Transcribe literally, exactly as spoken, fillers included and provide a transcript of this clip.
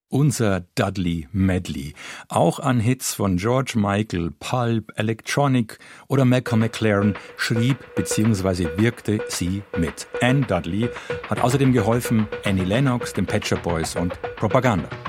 Unser Dudley Medley. Auch an Hits von George Michael, Pulp, Electronic oder Malcolm McLaren schrieb bzw. wirkte sie mit. Anne Dudley hat außerdem geholfen, Annie Lennox, den Pet Shop Boys und Propaganda.